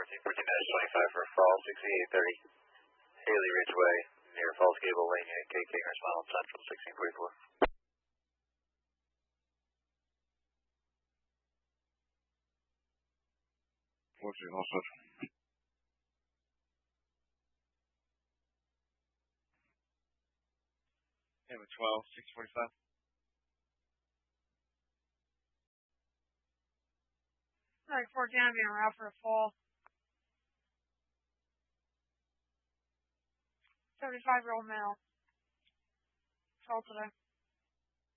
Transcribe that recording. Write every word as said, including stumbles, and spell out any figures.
fourteen fourteen twenty-five for fall, sixty-eight thirty. Haley Ridgeway, near Falls Gable Lane, K Kingers Mountain Central, sixteen forty-four. fourteen oh seven. Number twelve, six forty-five. Sorry, Fort Danby on route for a fall. seventy-five year old male. Fall today.